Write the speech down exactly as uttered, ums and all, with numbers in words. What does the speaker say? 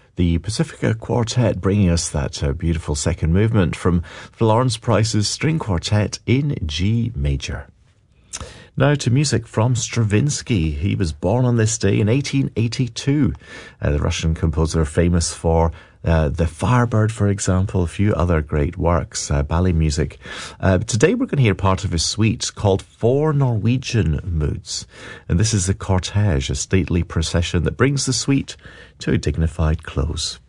The Pacifica Quartet bringing us that uh, beautiful second movement from Florence Price's String Quartet in G major. Now to music from Stravinsky. He was born on this day in eighteen eighty-two. Uh, the Russian composer famous for uh, The Firebird, for example, a few other great works, uh, ballet music. Uh, today we're going to hear part of his suite called Four Norwegian Moods. And this is the cortege, a stately procession that brings the suite to a dignified close.